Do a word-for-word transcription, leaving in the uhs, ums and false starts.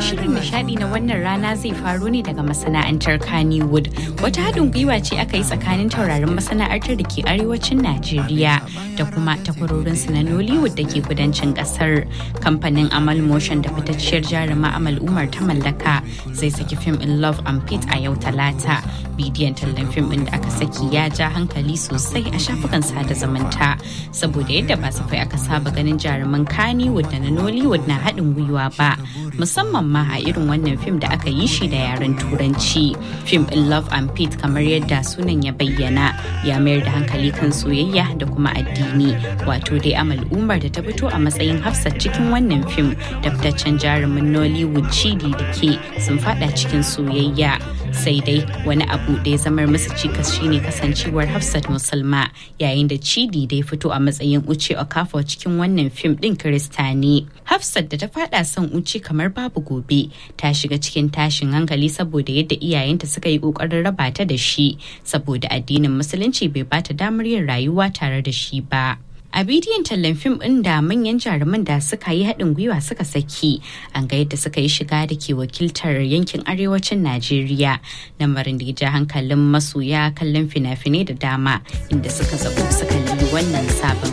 shirin nishadi na wannan rana zai faro ne daga masana'antar Kannywood. Wata haɗin gwiwa ce aka yi tsakanin taurarin masana'antar da ke arewacin Najeriya da kuma takwarorinsu na Nollywood da ke kudancin ƙasar. Kamfanin Amal Motion da fitacciyar jaruma Amal Umar ta mallaka zai saki fim in Love and Pete a yau Talata. Bidiyon tallan fim ɗin da aka saki ya ja hankali sosai a shafukan sada zumunta saboda yadda ba safai aka saba ganin jaruman Kannywood da na Nollywood na haɗin gwiwa ba, musamman ma a irin wannan fim da aka yi shi da yaren Turanci. Fim in Love and Pete, kamar yadda sunan ya bayyana, ya mayar da hankali kan soyayya da kuma addini. Wato dai Amal Umar da ta fito a matsayin Hafsat cikin wannan fim da fitaccen jarumin Nollywood Chidi Dike sun fada cikin soyayya. Sai dai wani abu da ya zamar musu cikas shine kasancewar Hafsat musulma, yayin da Chidi dai fito a matsayin Uche Okafor cikin wannan fim din Kirista ne. Hafsat da ta fada son Uche kamar babu gobe ta shiga cikin tashin hankali saboda yadda iyayenta suka yi kokarin raba ta da shi saboda addinin musulunci bai bata damar yin rayuwa tare da shi ba. A bidiyon tallan fim ɗin da manyan jaruman da suka yi haɗin gwiwa suka saki, an ga yadda suka yi shiga da ke wakiltar yankin arewacin Najeriya, lamarin da ya ja hankalin masoya kallon fina-finai da dama inda suka zaɓo suka yi wannan sabon